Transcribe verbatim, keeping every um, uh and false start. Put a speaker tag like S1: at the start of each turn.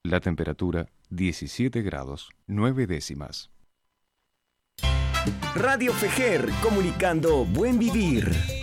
S1: La temperatura diecisiete grados nueve décimas.
S2: Radio Fejer, comunicando buen vivir.